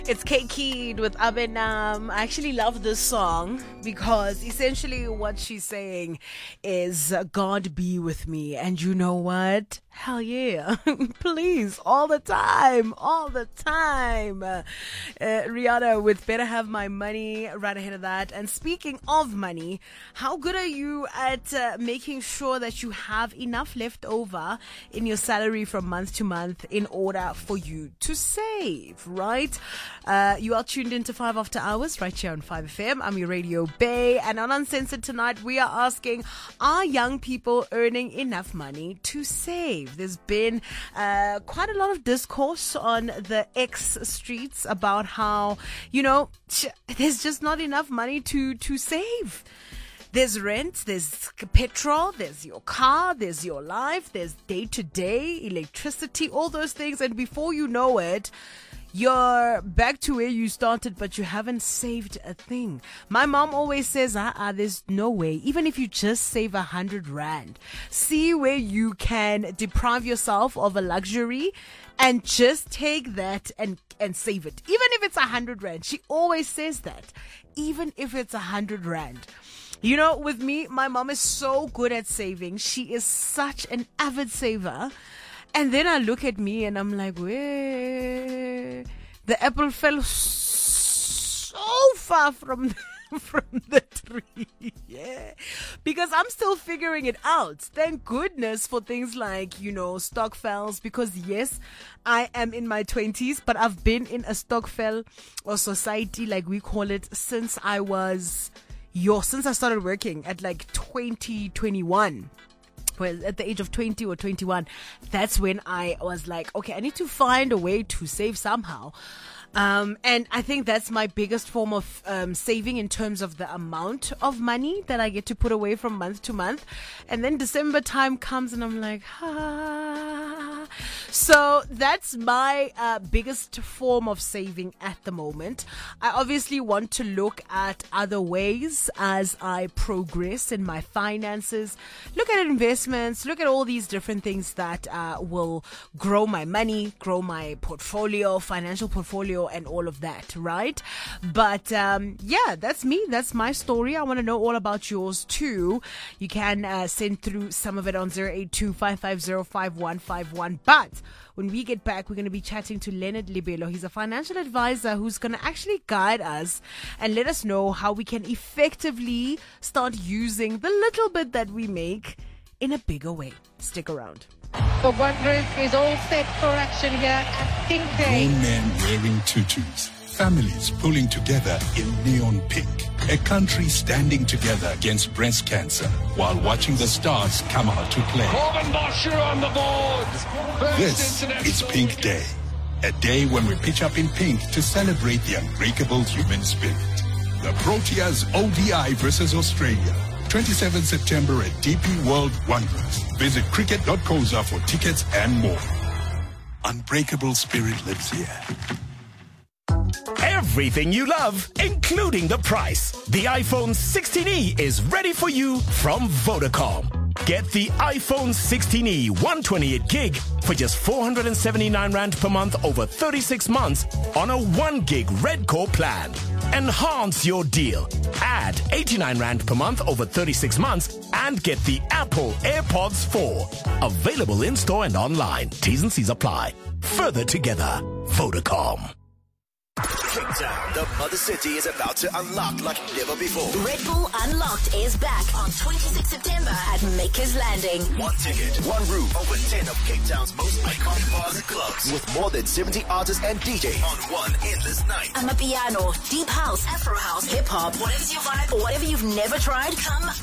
It's Kate Keed with Abenam. I actually love this song because essentially what she's saying is God be with me. And you know what? Hell yeah. Please. All the time. All the time. Rihanna with Better Have My Money right ahead of that. And speaking of money, how good are you at making sure that you have enough left over in your salary from month to month in order for you to save, right? You are tuned into 5 After Hours right here on 5FM. I'm your Radio Bay, and on Uncensored tonight we are asking, are young people earning enough money to save? There's been quite a lot of discourse on the X streets about how, there's just not enough money to save. There's rent, there's petrol, there's your car, there's your life, there's day-to-day, electricity, all those things, and before you know it, you're back to where you started, but you haven't saved a thing. My mom always says, there's no way. Even if you just save 100 rand, see where you can deprive yourself of a luxury and just take that and save it. Even if it's 100 rand. She always says that. Even if it's 100 rand. With me, my mom is so good at saving. She is such an avid saver. And then I look at me and I'm like, the apple fell so far from the tree. Yeah. Because I'm still figuring it out. Thank goodness for things like, stokvels. Because yes, I am in my 20s, but I've been in a stokvel or society, like we call it, since I started working at like 2021. Well, at the age of 20 or 21, that's when I was like, okay, I need to find a way to save somehow. And I think that's my biggest form of saving in terms of the amount of money that I get to put away from month to month. And then December time comes and I'm like, So that's my biggest form of saving at the moment. I obviously want to look at other ways as I progress in my finances, look at investments, look at all these different things that will grow my money, grow my portfolio, financial portfolio, and all of that, right? But that's me. That's my story. I want to know all about yours too. You can send through some of it on 082-550-5151. But when we get back, we're going to be chatting to Leonard Libelo. He's a financial advisor who's going to actually guide us and let us know how we can effectively start using the little bit that we make in a bigger way. Stick around. The One Group is all set for action here at Pink Day. Grown men wearing tutus. Families pulling together in neon pink. A country standing together against breast cancer while watching the stars come out to play. Corbin Bosher on the board. This is Pink Day. A day when we pitch up in pink to celebrate the unbreakable human spirit. The Proteas ODI versus Australia. 27 September at DP World Wanderers. Visit cricket.coza for tickets and more. Unbreakable spirit lives here. Everything you love, including the price. The iPhone 16e is ready for you from Vodacom. Get the iPhone 16e 128 gig for just 479 Rand per month over 36 months on a 1 gig Red Core plan. Enhance your deal. Add 89 Rand per month over 36 months and get the Apple AirPods 4. Available in-store and online. T's and C's apply. Further together. Vodacom. Cape Town, the mother city, is about to unlock like never before. Red Bull Unlocked is back on 26 September at Makers Landing. One ticket, one room, over 10 of Cape Town's most iconic bars and clubs, with more than 70 artists and DJs on one endless night. Amapiano, deep house, Afro house, hip hop, whatever's your vibe, or whatever you've never tried, come